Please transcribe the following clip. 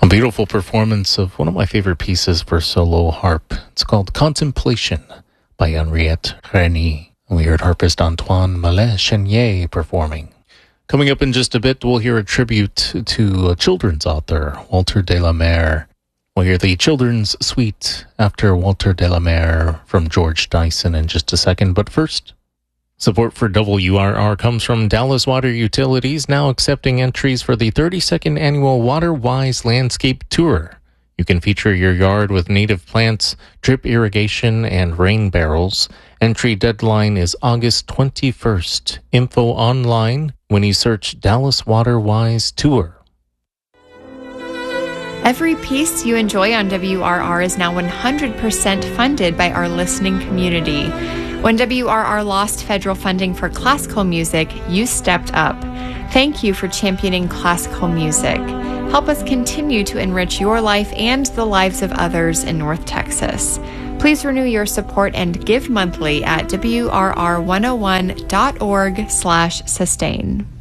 beautiful performance of one of my favorite pieces for solo harp. It's called Contemplation by Henriette Reni. We heard harpist Antoine Mallet-Chenier performing. Coming up in just a bit, we'll hear a tribute to a children's author, Walter de la Mare. We'll hear the children's suite after Walter de la Mare from George Dyson in just a second. But first, support for WRR comes from Dallas Water Utilities, now accepting entries for the 32nd annual WaterWise Landscape Tour. You can feature your yard with native plants, drip irrigation, and rain barrels. Entry deadline is August 21st. Info online when you search Dallas WaterWise Tour. Every piece you enjoy on WRR is now 100% funded by our listening community. When WRR lost federal funding for classical music, you stepped up. Thank you for championing classical music. Help us continue to enrich your life and the lives of others in North Texas. Please renew your support and give monthly at WRR101.org/sustain.